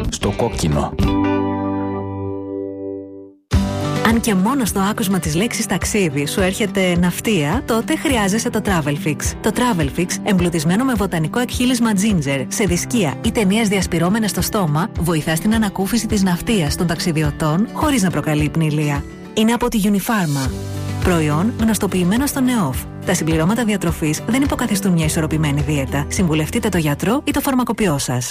στο κόκκινο. Αν και μόνο στο άκουσμα της λέξης ταξίδι σου έρχεται ναυτία, τότε χρειάζεσαι το Travelfix. Το Travelfix, εμπλουτισμένο με βοτανικό εκχύλισμα ginger, σε δισκία ή ταινίες διασπυρώμενες στο στόμα, βοηθά στην ανακούφιση της ναυτίας των ταξιδιωτών χωρίς να προκαλεί πνηλεία. Είναι από τη Unifarma. Προϊόν γνωστοποιημένο στο ΝΕΟΦ. Τα συμπληρώματα διατροφής δεν υποκαθιστούν μια ισορροπημένη δίαιτα. Συμβουλευτείτε το γιατρό ή το φαρμακοποιό σας.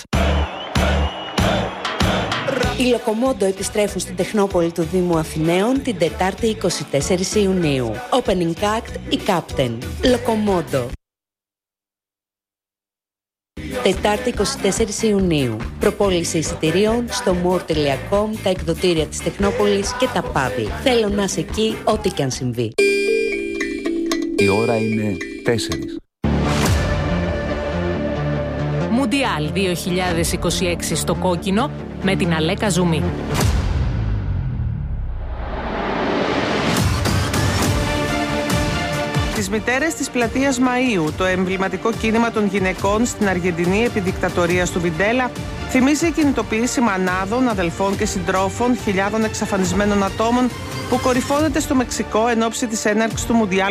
Οι Λοκομόντο επιστρέφουν στην Τεχνόπολη του Δήμου Αθηναίων την Τετάρτη 24 Ιουνίου. Opening Act η Captain. Λοκομόντο. Τετάρτη 24 Ιουνίου. Προπόληση εισιτηρίων στο more.com, τα εκδοτήρια της Τεχνόπολης και τα παύλα. Θέλω να είσαι εκεί ό,τι και αν συμβεί. Η ώρα είναι 4. Μουντιάλ 2026 στο κόκκινο με την Αλέκα Ζουμί. Τις μητέρες της Πλατείας Μαΐου, το εμβληματικό κίνημα των γυναικών στην Αργεντινή επί δικτατορίας του Βιντέλα, θυμίζει η κινητοποίηση μανάδων, αδελφών και συντρόφων χιλιάδων εξαφανισμένων ατόμων που κορυφώνεται στο Μεξικό εν ώψη της έναρξης του Μουντιάλ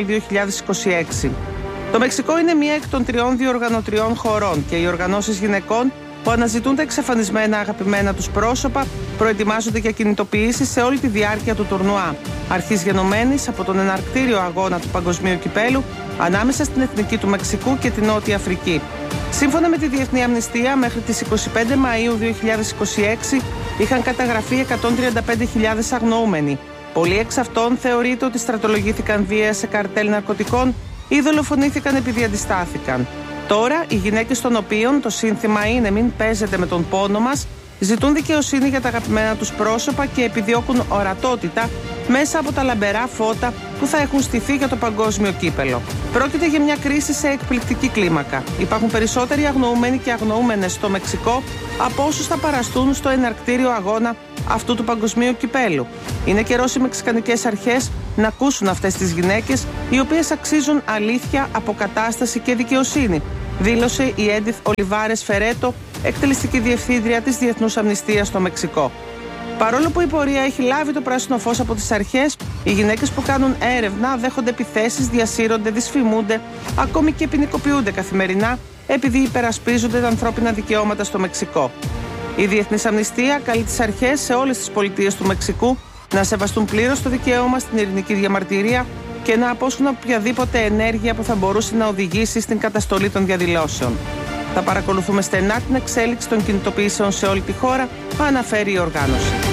2026. Το Μεξικό είναι μία εκ των 3 διοργανωτριών χωρών και οι οργανώσεις γυναικών που αναζητούν τα εξαφανισμένα αγαπημένα τους πρόσωπα προετοιμάζονται για κινητοποιήσεις σε όλη τη διάρκεια του τουρνουά, αρχής γενομένης από τον εναρκτήριο αγώνα του Παγκοσμίου Κυπέλου ανάμεσα στην Εθνική του Μεξικού και την Νότια Αφρική. Σύμφωνα με τη Διεθνή Αμνηστία, μέχρι τις 25 Μαΐου 2026 είχαν καταγραφεί 135.000 αγνοούμενοι. Πολλοί εξ αυτών θεωρείται ότι στρατολογήθηκαν βία σε καρτέλ ναρκωτικών ή δολοφονήθηκαν επειδή αντιστάθηκαν. Τώρα, οι γυναίκες των οποίων το σύνθημα είναι «Μην παίζετε με τον πόνο μας», ζητούν δικαιοσύνη για τα αγαπημένα τους πρόσωπα και επιδιώκουν ορατότητα μέσα από τα λαμπερά φώτα που θα έχουν στηθεί για το παγκόσμιο κύπελο. Πρόκειται για μια κρίση σε εκπληκτική κλίμακα. Υπάρχουν περισσότεροι αγνοούμενοι και αγνοούμενες στο Μεξικό από όσους θα παραστούν στο εναρκτήριο αγώνα αυτού του παγκοσμίου κυπέλου. Είναι καιρός οι μεξικανικές αρχές να ακούσουν αυτές τις γυναίκες, οι οποίες αξίζουν αλήθεια, αποκατάσταση και δικαιοσύνη, δήλωσε η Έντιθ Ολιβάρες Φερέτο, εκτελεστική διευθύντρια της Διεθνούς Αμνηστίας στο Μεξικό. Παρόλο που η πορεία έχει λάβει το πράσινο φως από τις αρχές, οι γυναίκες που κάνουν έρευνα δέχονται επιθέσεις, διασύρονται, δυσφημούνται, ακόμη και ποινικοποιούνται καθημερινά επειδή υπερασπίζονται τα ανθρώπινα δικαιώματα στο Μεξικό. Η Διεθνής Αμνηστία καλεί τις αρχές σε όλες τις πολιτείες του Μεξικού να σεβαστούν πλήρως το δικαίωμα στην ειρηνική διαμαρτυρία και να απόσχουν οποιαδήποτε ενέργεια που θα μπορούσε να οδηγήσει στην καταστολή των διαδηλώσεων. Θα παρακολουθούμε στενά την εξέλιξη των κινητοποιήσεων σε όλη τη χώρα, αναφέρει η οργάνωση.